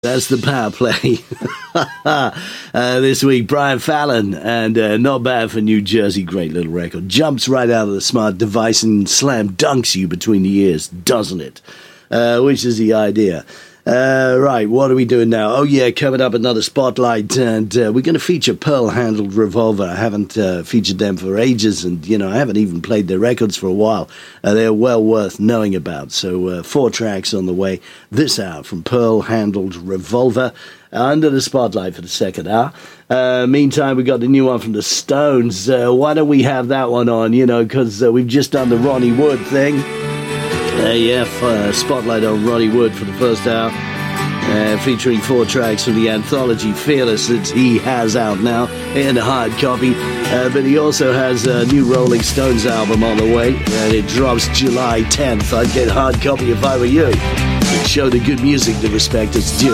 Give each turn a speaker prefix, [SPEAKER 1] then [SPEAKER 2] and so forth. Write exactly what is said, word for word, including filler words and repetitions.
[SPEAKER 1] That's the power play. uh, this week, Brian Fallon, and uh, Not Bad for New Jersey. Great little record. Jumps right out of the smart device and slam dunks you between the ears, doesn't it? Uh, which is the idea. Uh, right, what are we doing now? Oh, yeah, coming up another spotlight, and uh, we're going to feature Pearl-Handled Revolver. I haven't uh, featured them for ages, and, you know, I haven't even played their records for a while. Uh, they're well worth knowing about. So uh, four tracks on the way this hour from Pearl-Handled Revolver, under the spotlight for the second hour. Uh, meantime, we got the new one from the Stones. Uh, why don't we have that one on, you know, because uh, we've just done the Ronnie Wood thing. Uh, yeah, uh, spotlight on Ronnie Wood for the first hour, uh, featuring four tracks from the anthology Fearless that he has out now in a hard copy. Uh, but he also has a new Rolling Stones album on the way, and it drops July tenth. I'd get a hard copy if I were you. Show the good music the respect it's due.